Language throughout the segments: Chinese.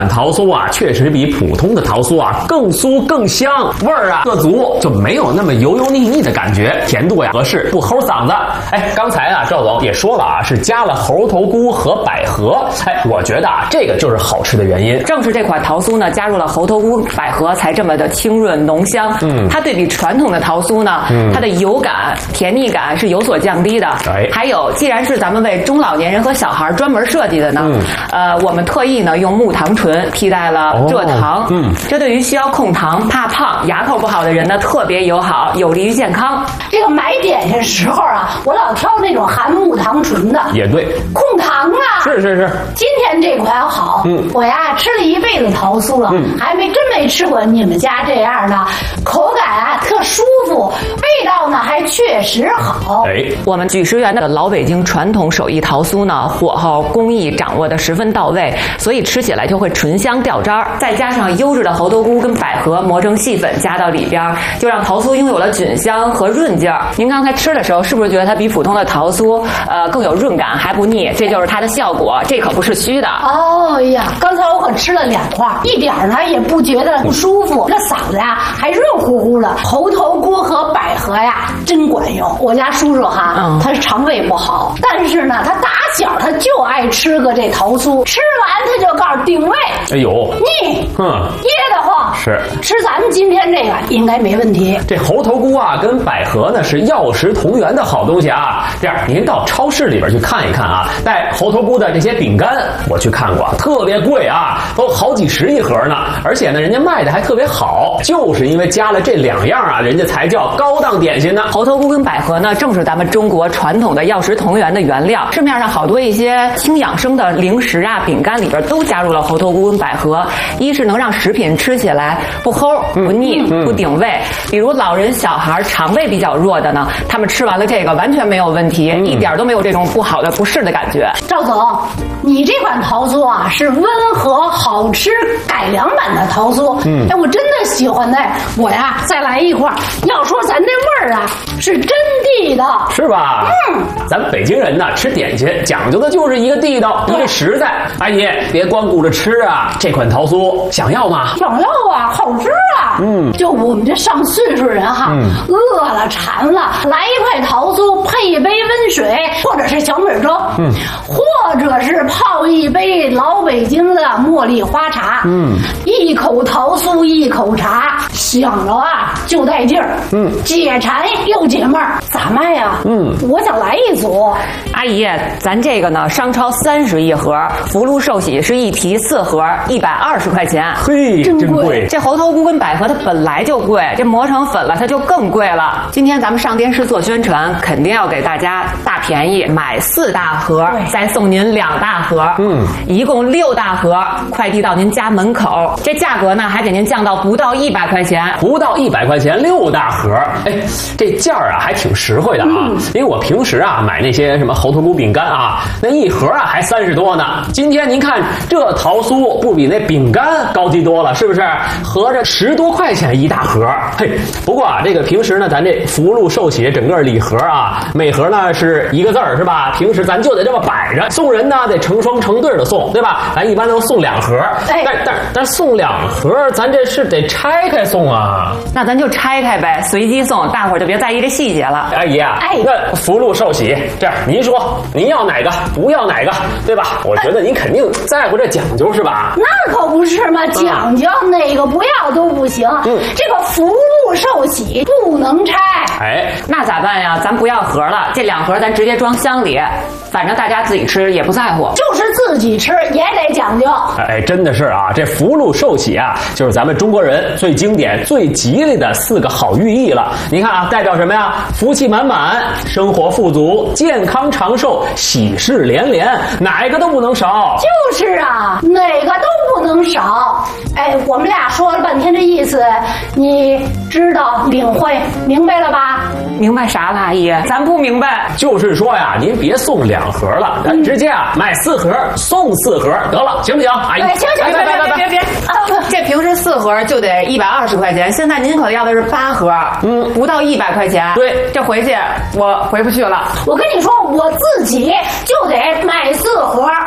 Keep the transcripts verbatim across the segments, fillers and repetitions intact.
桃酥啊，确实比普通的桃酥啊更酥更香，味儿啊特足，就没有那么油油腻腻的感觉，甜度呀合适，不齁嗓子。哎，刚才啊赵总也说了啊，是加了猴头菇和百合。哎，我觉得啊这个就是好吃的原因。 正是这款桃酥呢，加入了猴头菇、百合，才这么的清润浓香。嗯，它对比传统的桃酥呢，嗯、它的油感、甜腻感是有所降低的。哎，还有，既然是咱们为中老年人和小孩专门设计的呢，嗯、呃，我们特意呢用木糖醇替代了蔗糖，哦、嗯，这对于需要控糖、怕胖、牙口不好的人呢特别友好，有利于健康。 这个买点心时候啊，我老挑那种含木糖醇的， 也对， 控糖啊。 是是是。今天这款好，嗯，我呀吃了一辈子桃酥了，嗯，还没真没吃过你们家这样的，口感啊特舒服，味道呢还确实好。 哎，我们举石园的老北京传统手艺桃酥呢，火候工艺掌握的十分到位，所以吃起来就会醇香掉渣儿。再加上优质的猴头菇跟百合磨成细粉加到里边，就让桃酥拥有了菌香和润劲儿。您刚才吃的时候，是不是觉得它比普通的桃酥呃更有润感还不腻？这就是它的效果，这可不是虚的。 哦呀，刚才我可吃了两块，一点呢也不觉得不舒服，这嗓子呀还润乎乎的。猴头菇和百合呀真管用。我家叔叔哈，嗯、他肠胃不好，但是呢他打小他就爱吃个这桃酥，吃完他就告诉定位， 哎呦腻，嗯，噎得慌。 是吃咱们今天这个应该没问题。 这猴头菇啊跟百合呢是药食同源的好东西啊。这样您到超市里边去看一看啊，带猴头菇的这些饼干，我去看过，特别贵啊，都好几十一盒呢。而且呢，人家卖的还特别好，就是因为加了这两样啊，人家才叫高档点心呢。 猴头菇跟百合呢，正是咱们中国传统的药食同源的原料。市面上好多一些轻养生的零食啊、饼干里边都加入了猴头菇跟百合，一是能让食品吃起来不齁、不腻、嗯、不顶胃。比如老人、小孩肠胃比较弱的呢，他们吃完了这个完全没有问题，嗯、一点都没有这种不好的不适的感觉。 赵总，你这款桃酥啊是温和好吃改良版的桃酥，嗯，哎，我真的喜欢的，我呀再来一块。要说咱这味儿啊是真地道， 是吧？嗯，咱北京人呢吃点心讲究的就是一个地道，一个实在。阿姨，别光顾着吃啊，这款桃酥想要吗？ 想要啊，好吃啊。嗯，就我们这上岁数人哈，嗯、饿了馋了，来一块桃酥，配一杯温水，或者是小米粥，嗯，或者是泡一杯老北京的茉莉花茶，嗯，一口桃酥一口茶，想着啊就带劲儿，嗯，解馋又解闷儿，咋卖呀？嗯，我想来一组。 阿姨，咱这个呢，商超三十一盒，福禄寿喜是一提四盒，一百二十块钱。 嘿，真贵！ 这猴头菇跟百合它本来就贵，这磨成粉了它就更贵了。今天咱们上电视做宣传，肯定要给大家大便宜，买四大盒，再送您两大盒，嗯，一共六大盒，快递到您家门口。这价格呢，还给您降到不到一百块钱， 不到一百块钱六大盒。哎，这价儿啊还挺实惠的啊，嗯、因为我平时啊买那些什么猴头菇饼干啊，那一盒啊还三十多呢。今天您看这桃酥不比那饼干高级多了，是不是？合着十多块钱一大盒。嘿，不过啊，这个平时呢，咱这福禄寿喜整个礼盒啊，每盒呢是一个字儿，是吧？平时咱就得这么摆着，送人呢得成双成对的送，对吧？咱一般都送两盒，哎、但但但送两盒，咱这是得拆开送啊。 那咱就拆开呗，随机送，大伙儿就别在意这细节了。 阿姨啊，哎，那福禄寿喜这样，您说您要哪个，不要哪个，对吧？我觉得您肯定在乎这讲究，是吧？ 那可不是嘛，讲究、嗯、哪个不要都不行。嗯，这个福禄寿喜不能拆。 哎， 那咋办呀？咱不要盒了，这两盒咱直接装箱里，反正大家自己吃也不在乎。 就是自己吃也得讲究。 哎，真的是啊，这福禄寿喜啊，就是咱们中国人最经典、最吉利的四个好寓意了。你看啊，代表什么呀？福气满满，生活富足，健康长寿，喜事连连，哪个都不能少。 就是啊，哪个都不能少。哎，我们俩说了半天这意思，你知道领会明白了吧？ 明白啥了，阿姨？咱不明白。 就是说呀，您别送两盒了，咱、嗯、直接啊买四盒送四盒得了，行不行？阿姨， 哎，行行， 别别别别别别！啊，这平时四盒就得一百二十块钱，现在您可要的是八盒，嗯，不到一百块钱。 对， 这回去我回不去了。 我跟你说，我自己就得买四盒。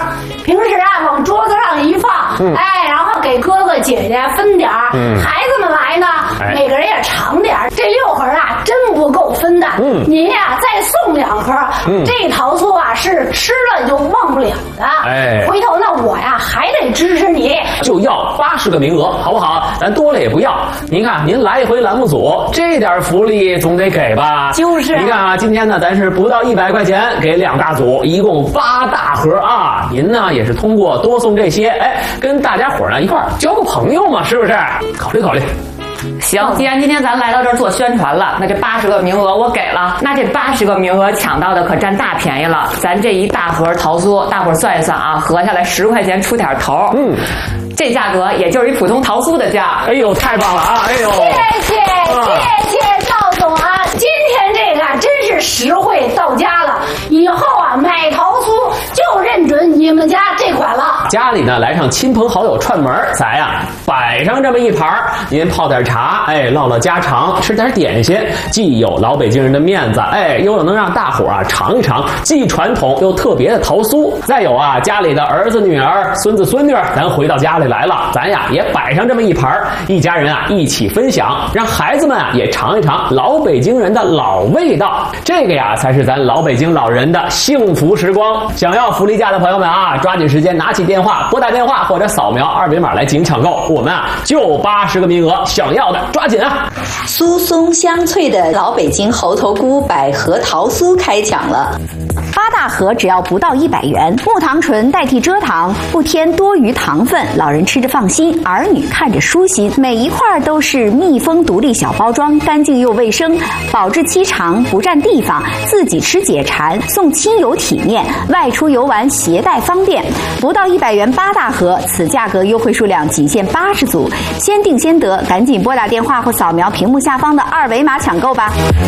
平时啊往桌子上一放，嗯、哎，然后给哥哥姐姐分点儿，嗯、孩子们来呢，哎、每个人也尝点儿。这六盒啊真不够分的，嗯、您呀再送两盒，嗯、这桃酥啊是吃了就忘不了的。哎，回头呢我呀还得支持你， 就要八十个名额，好不好？咱多了也不要。您看，您来一回栏目组，这点福利总得给吧？ 就是。 你看啊，今天呢，咱是不到一百块钱给两大组，一共八大盒啊。您呢也是通过多送这些，哎，跟大家伙呢一块儿交个朋友嘛，是不是？考虑考虑。 行，既然今天咱来到这儿做宣传了，那这八十个名额我给了，那这八十个名额抢到的可占大便宜了。咱这一大盒桃酥，大伙儿算一算啊，合下来十块钱出点头，嗯，这价格也就是一普通桃酥的价。 哎呦，太棒了啊！哎呦， 谢谢谢谢赵总啊，今天这个真是实惠到家了。以后啊，买桃酥就认准你们家这款了。 家里呢来上亲朋好友串门，咱呀摆上这么一盘，您泡点茶，哎，唠唠家常，吃点点心，既有老北京人的面子，哎，又能让大伙啊尝一尝既传统又特别的桃酥。再有啊，家里的儿子女儿、孙子孙女，咱回到家里来了，咱呀也摆上这么一盘，一家人啊一起分享，让孩子们啊也尝一尝老北京人的老味道。这个呀才是咱老北京老人的幸福时光。想要福利价的朋友们啊，抓紧时间拿起电话拨打电话或者扫描二维码来进行抢购，我们啊就八十个名额，想要的抓紧啊！ 酥松香脆的老北京猴头菇百合桃酥开抢了。 八大盒只要不到一百元，木糖醇代替蔗糖，不添多余糖分，老人吃着放心，儿女看着舒心。每一块都是密封独立小包装，干净又卫生，保质期长，不占地方，自己吃解馋，送亲友体面，外出游玩携带方便。不到一百元八大盒，此价格优惠数量仅限八十组，先定先得，赶紧拨打电话或扫描屏幕下方的二维码抢购吧。